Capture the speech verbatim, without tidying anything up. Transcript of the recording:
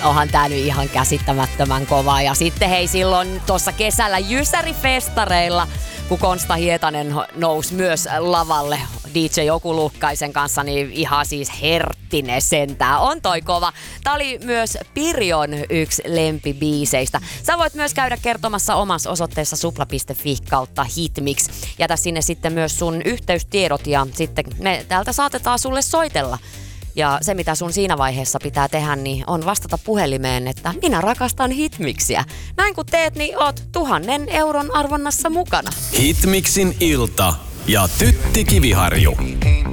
onhan tää nyt ihan käsittämättömän kova. Ja sitten hei silloin tuossa kesällä Jysäri-festareilla, kun Konsta Hietanen nousi myös lavalle D J Joku Lukkaisen kanssa, niin ihan siis herttinen sentää. On toi kova. Tää oli myös Pirjon yksi lempibiiseistä. Sä voit myös käydä kertomassa omassa osoitteessa supla piste fi kautta hitmix. Jätä sinne sitten myös sun yhteystiedot ja sitten me täältä saatetaan sulle soitella. Ja se, mitä sun siinä vaiheessa pitää tehdä, niin on vastata puhelimeen, että minä rakastan Hitmixiä. Näin kun teet, niin oot tuhannen euron arvonnassa mukana. Hitmixin ilta ja Tytti Kiviharju.